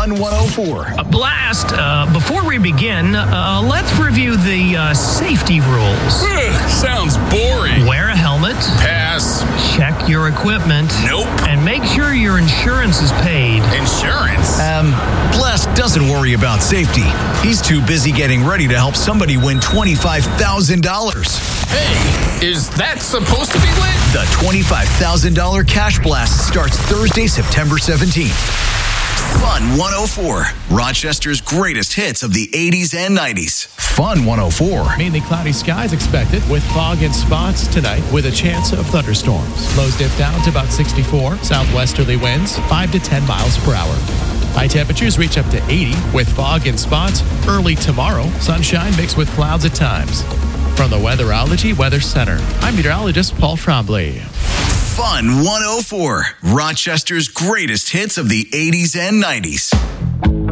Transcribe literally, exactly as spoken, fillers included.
Fun one oh four. A blast. Uh, before we begin, uh, let's review the uh, safety rules. Ugh, sounds boring. Wear a helmet. Pass. Check your equipment. Nope. And make sure your insurance is paid. Insurance? Um, Blast doesn't worry about safety. He's too busy getting ready to help somebody win twenty-five thousand dollars. Hey, is that supposed to be lit? The twenty-five thousand dollars Cash Blast starts Thursday, September seventeenth. Fun one oh four, Rochester's greatest hits of the eighties and nineties. Fun one oh four. Mainly cloudy skies expected with fog and spots tonight with a chance of thunderstorms. Lows dip down to about sixty-four. Southwesterly winds five to ten miles per hour. High temperatures reach up to eighty with fog and spots early tomorrow. Sunshine mixed with clouds at times. From the Weatherology Weather Center, I'm meteorologist Paul Trombley. Fun one oh four, Rochester's greatest hits of the eighties and nineties.